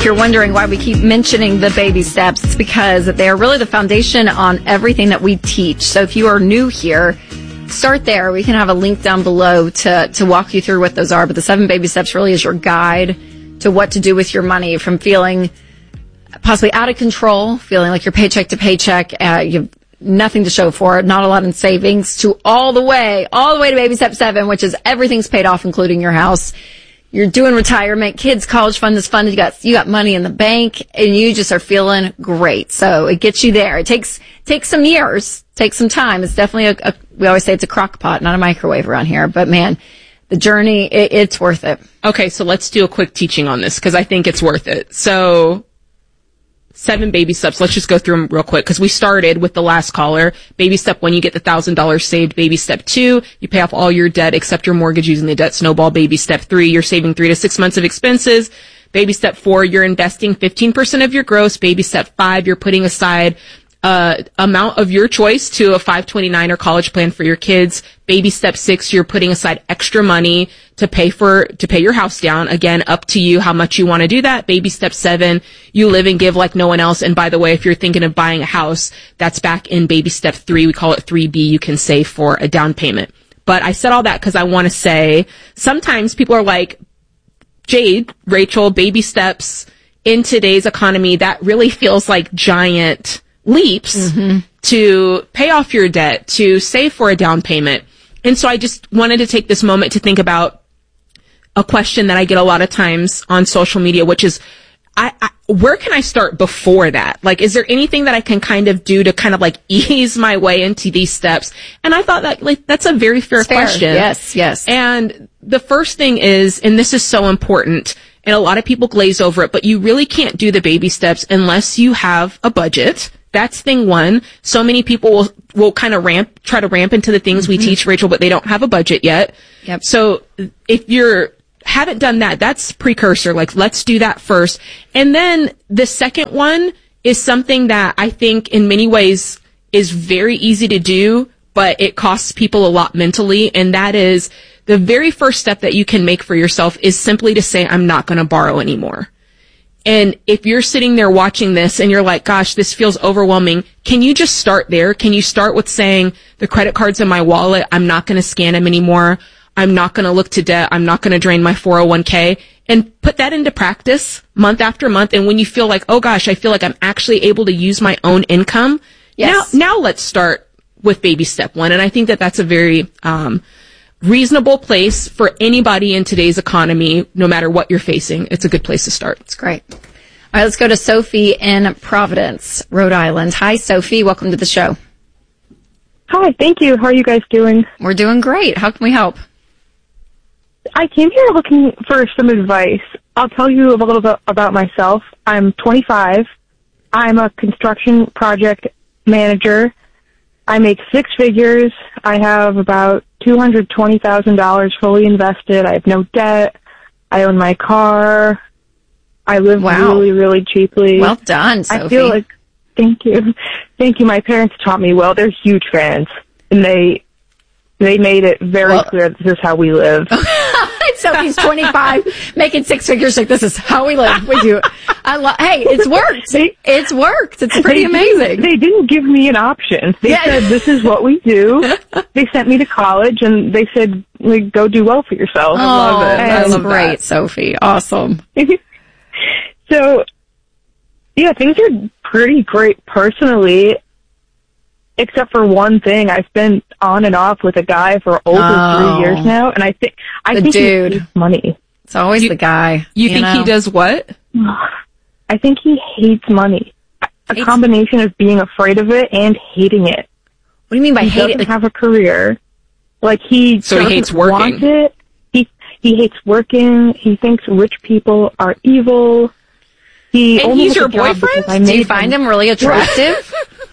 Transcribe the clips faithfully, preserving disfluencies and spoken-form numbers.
you're wondering why we keep mentioning the baby steps, it's because they are really the foundation on everything that we teach. So if you are new here, start there. We can have a link down below to, to walk you through what those are. But the seven baby steps really is your guide to what to do with your money, from feeling possibly out of control, feeling like you're paycheck to paycheck, uh, you have nothing to show for it, not a lot in savings, to all the way, all the way to baby step seven, which is everything's paid off, including your house. You're doing retirement, kids' college fund is funded, you got, you got money in the bank, and you just are feeling great. So it gets you there. It takes, takes some years, takes some time. It's definitely a, a we always say it's a crock pot, not a microwave around here, but man, the journey, it, it's worth it. Okay, so let's do a quick teaching on this, because I think it's worth it. So, seven baby steps. Let's just go through them real quick, because we started with the last caller. Baby step one, you get the one thousand dollars saved. Baby step two, you pay off all your debt except your mortgage using the debt snowball. Baby step three, you're saving three to six months of expenses. Baby step four, you're investing fifteen percent of your gross. Baby step five, you're putting aside uh amount of your choice to a five twenty-nine or college plan for your kids. Baby step six, you're putting aside extra money to pay for, to pay your house down. Again, up to you how much you want to do that. Baby step seven, you live and give like no one else. And by the way, if you're thinking of buying a house, that's back in baby step three. We call it three B. You can save for a down payment. But I said all that because I want to say sometimes people are like, Jade, Rachel, baby steps in today's economy, that really feels like giant leaps mm-hmm. to pay off your debt, to save for a down payment. And so I just wanted to take this moment to think about a question that I get a lot of times on social media, which is, I, I, where can I start before that? Like, is there anything that I can kind of do to kind of like ease my way into these steps? And I thought that like, that's a very fair, fair question. Yes, yes. And the first thing is, and this is so important, and a lot of people glaze over it, but you really can't do the baby steps unless you have a budget. That's thing one. So many people will, will kind of ramp, try to ramp into the things mm-hmm. we teach, Rachel, but they don't have a budget yet. Yep. So if you're, haven't done that, that's precursor. Like, let's do that first. And then the second one is something that I think in many ways is very easy to do, but it costs people a lot mentally. And that is the very first step that you can make for yourself is simply to say, I'm not going to borrow anymore. And if you're sitting there watching this and you're like, gosh, this feels overwhelming, can you just start there? Can you start with saying, the credit card's in my wallet, I'm not going to scan them anymore. I'm not going to look to debt. I'm not going to drain my four oh one k, and put that into practice month after month. And when you feel like, oh gosh, I feel like I'm actually able to use my own income. Yes. Now, now let's start with baby step one. And I think that that's a very, um, reasonable place for anybody in today's economy, no matter what you're facing. It's a good place to start. It's great. All right, let's go to Sophie in Providence, Rhode Island. Hi, Sophie. Welcome to the show. Hi, thank you. How are you guys doing? We're doing great. How can we help? I came here looking for some advice. I'll tell you a little bit about myself. I'm twenty-five. I'm a construction project manager. I make six figures. I have about two hundred twenty thousand dollars fully invested. I have no debt. I own my car. I live wow. really, really cheaply. Well done, Sophie. I feel like, thank you. Thank you. My parents taught me well. They're huge fans. And they, they made it very well, clear this is how we live. Sophie's twenty-five, making six figures like this is how we live. We do. I lo- hey, it's worked. They, it's worked. It's pretty they amazing. Didn't, they didn't give me an option. They yeah. said, this is what we do. They sent me to college, and they said, like, go do well for yourself. Oh, I love it. That's love great, that. Sophie. Awesome. So, yeah, things are pretty great personally, except for one thing. I've been on and off with a guy for over oh, three years now, and I think I the think dude. he hates money. It's always you, the guy. You, you think know? he does what? I think he hates money. A hates combination of being afraid of it and hating it. What do you mean by he hate doesn't it? Like, have a career. Like he so he hates working. Want it. He he hates working. He thinks rich people are evil. He and only he's has your a job boyfriend? I do you find him really attractive?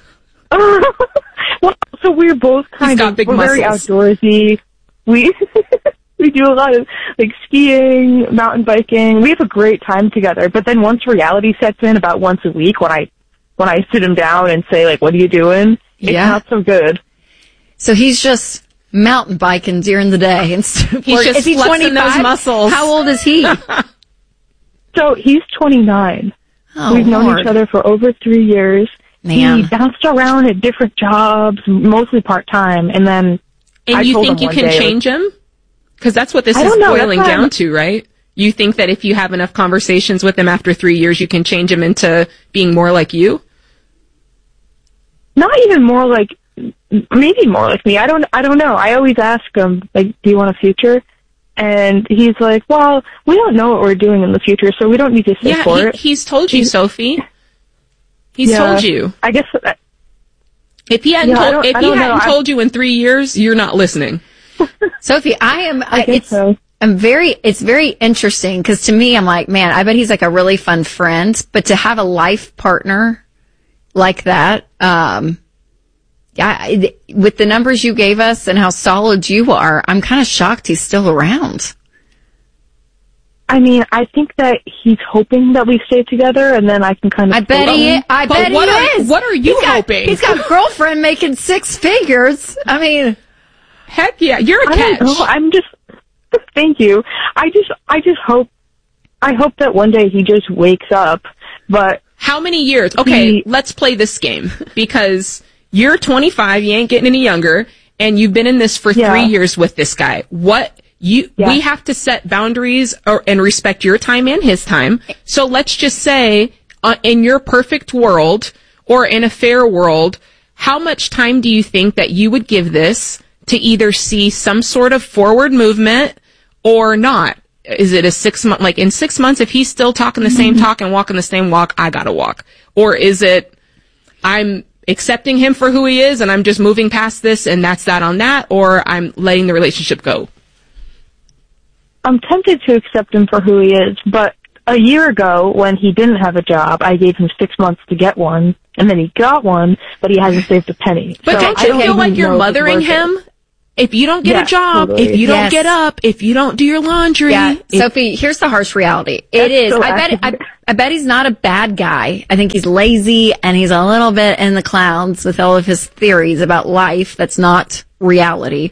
Well, so we're both kind He's got of big we're very muscles. outdoorsy. We we do a lot of like skiing, mountain biking. We have a great time together. But then once reality sets in, about once a week, when I when I sit him down and say like, "What are you doing?" It's Yeah. not so good. So he's just mountain biking during the day. And He's just is he flexing twenty-five? those muscles. How old is he? So So he's twenty-nine. Oh, We've known Lord. each other for over three years. Man. He bounced around at different jobs, mostly part-time, and then And I you told think him you one can day, change him? Because that's what this I is don't know, boiling that's why down I'm- to, right? You think that if you have enough conversations with him after three years, you can change him into being more like you? Not even more like, maybe more like me. I don't, I don't know. I always ask him, like, do you want a future? And he's like, well, we don't know what we're doing in the future, so we don't need to stay Yeah, for he, it. he's told you, Sophie. He's Yeah, told you. I guess, uh, If he hadn't Yeah, I told, don't- if I he don't know. hadn't I'm- told you in three years, you're not listening. Sophie, I am, I, guess it's, so. I'm very, it's very interesting because to me, I'm like, man, I bet he's like a really fun friend, but to have a life partner like that, um, yeah, I- with the numbers you gave us and how solid you are, I'm kind of shocked he's still around. I mean, I think that he's hoping that we stay together, and then I can kind of. I bet float he, him. I But bet what he are- is. what are you He's got- hoping? He's got a girlfriend making six figures. I mean, Heck yeah, you're a I catch. don't know. I'm just. Thank you. I just, I just hope, I hope that one day he just wakes up. But How many years? Okay, He- let's play this game because you're twenty-five, you ain't getting any younger, and you've been in this for Yeah. three years with this guy. What you Yeah. we have to set boundaries or, and respect your time and his time. So let's just say, uh, in your perfect world or in a fair world, how much time do you think that you would give this to either see some sort of forward movement or not? Is it a six month, like in six months, if he's still talking the same talk and walking the same walk, I gotta walk? Or is it, I'm accepting him for who he is and I'm just moving past this and that's that on that, or I'm letting the relationship go? I'm tempted to accept him for who he is. But a year ago, when he didn't have a job, I gave him six months to get one, and then he got one, but he hasn't saved a penny. But So don't I you feel even like you're know if it's mothering worth it. him? If you don't get Yeah, a job, totally. if you don't Yes. get up, if you don't do your laundry, yeah, if- Sophie, here's the harsh reality. It That's is. so I bet. I, accurate. I bet he's not a bad guy. I think he's lazy and he's a little bit in the clouds with all of his theories about life. That's not reality.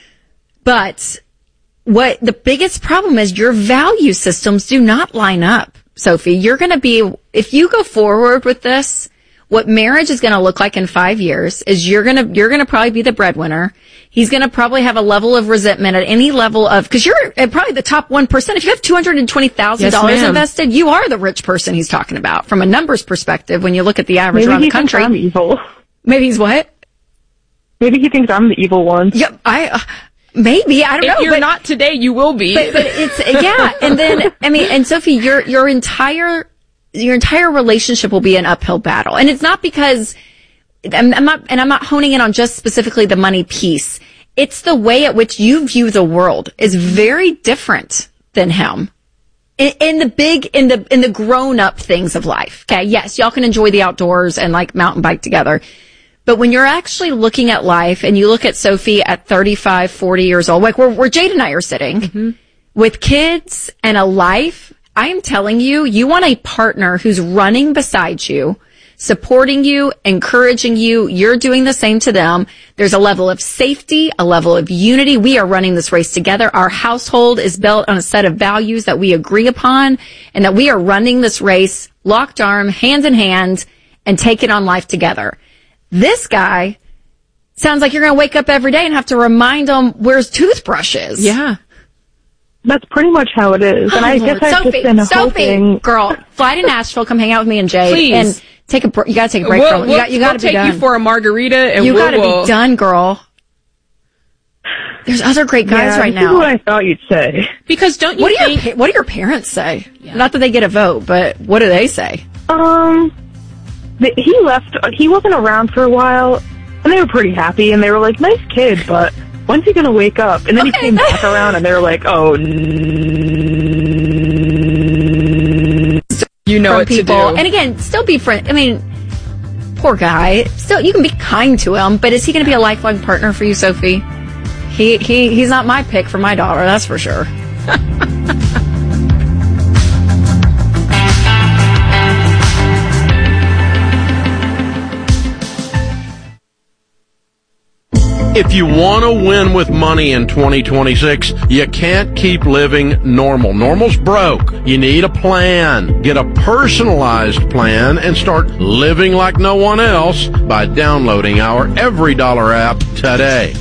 But what the biggest problem is, your value systems do not line up, Sophie. You're going to be, if you go forward with this, what marriage is going to look like in five years is you're going to, you're going to probably be the breadwinner. He's going to probably have a level of resentment at any level of, cause you're at probably the top one percent. If you have two hundred twenty thousand dollars Yes, ma'am. invested, you are the rich person he's talking about from a numbers perspective when you look at the average Maybe around he the country. thinks I'm evil. Maybe he's what? Maybe he thinks I'm the evil one. Yeah, I, uh, maybe, I don't if know. you're but- not today, you will be. But, but it's, yeah. And then, I mean, and Sophie, your, your entire, your entire relationship will be an uphill battle. And it's not because, I'm, I'm not, and I'm not honing in on just specifically the money piece. It's the way at which you view the world is very different than him. In, in the big, in the, in the grown up things of life. Okay. Yes. Y'all can enjoy the outdoors and like mountain bike together. But when you're actually looking at life and you look at Sophie at thirty-five, forty years old, like where, where Jade and I are sitting Mm-hmm. with kids and a life, I am telling you, you want a partner who's running beside you, supporting you, encouraging you. You're doing the same to them. There's a level of safety, a level of unity. We are running this race together. Our household is built on a set of values that we agree upon and that we are running this race locked arm, hands in hand, and taking on life together. This guy sounds like you're going to wake up every day and have to remind him where his toothbrush is. yeah. That's pretty much how it is. And I guess I've Sophie, just been Sophie, hoping. girl, fly to Nashville, come hang out with me and Jay, Please. and take a. br- You got to take a break We'll, from it. You we'll, got. You got we'll to be take done. you for a margarita and You we'll, got to we'll- be done, girl. There's other great guys yeah, right this is what now. I thought you'd say. Because don't you What do your think... pa- What do your parents say? Not that they get a vote, but what do they say? Um, the, he left. He wasn't around for a while, and they were pretty happy. And they were like, "Nice kid, but when's he gonna wake up?" And then he Okay. came back around, and they were like, "Oh, n- You know From what people, to do. and again, still be friend. I mean, poor guy. Still, you can be kind to him, but is he going to be a lifelong partner for you, Sophie? He he he's not my pick for my daughter. That's for sure. If you want to win with money in twenty twenty-six, you can't keep living normal. Normal's broke. You need a plan. Get a personalized plan and start living like no one else by downloading our Every Dollar app today.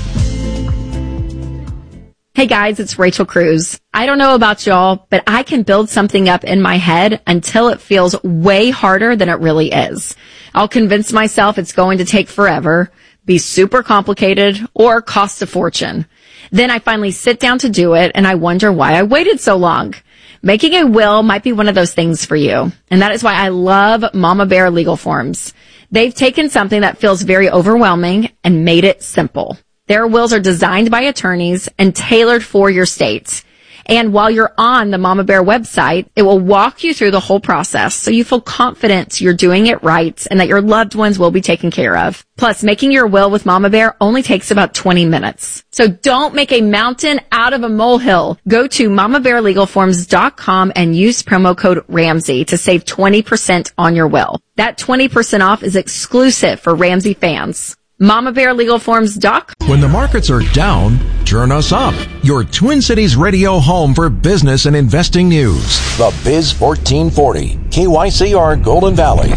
Hey guys, it's Rachel Cruz. I don't know about y'all, but I can build something up in my head until it feels way harder than it really is. I'll convince myself it's going to take forever, be super complicated, or cost a fortune. Then I finally sit down to do it, and I wonder why I waited so long. Making a will might be one of those things for you, and that is why I love Mama Bear Legal Forms. They've taken something that feels very overwhelming and made it simple. Their wills are designed by attorneys and tailored for your state. And while you're on the Mama Bear website, it will walk you through the whole process so you feel confident you're doing it right and that your loved ones will be taken care of. Plus, making your will with Mama Bear only takes about twenty minutes. So don't make a mountain out of a molehill. Go to mama bear legal forms dot com and use promo code Ramsey to save twenty percent on your will. That twenty percent off is exclusive for Ramsey fans. mama bear legal forms dot com. When the markets are down, turn us up. Your Twin Cities radio home for business and investing news. The Biz fourteen forty, K Y C R Golden Valley.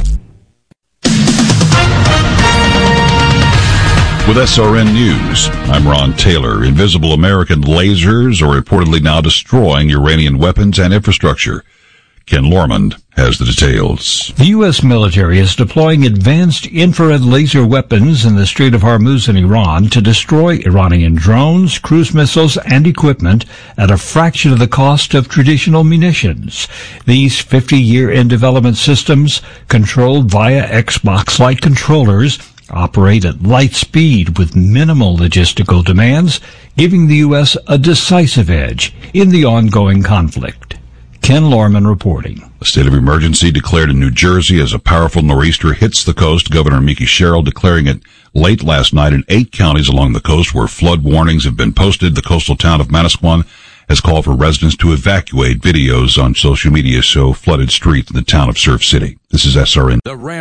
With S R N News, I'm Ron Taylor. Invisible American lasers are reportedly now destroying Iranian weapons and infrastructure. Ken Lormond has the details. The U S military is deploying advanced infrared laser weapons in the Strait of Hormuz in Iran to destroy Iranian drones, cruise missiles, and equipment at a fraction of the cost of traditional munitions. These fifty-year-in-development systems, controlled via Xbox-like controllers, operate at light speed with minimal logistical demands, giving the U S a decisive edge in the ongoing conflict. Ken Lorman reporting. A state of emergency declared in New Jersey as a powerful nor'easter hits the coast. Governor Mickey Sherrill declaring it late last night in eight counties along the coast where flood warnings have been posted. The coastal town of Manasquan has called for residents to evacuate. Videos on social media show flooded streets in the town of Surf City. This is S R N. The Ram-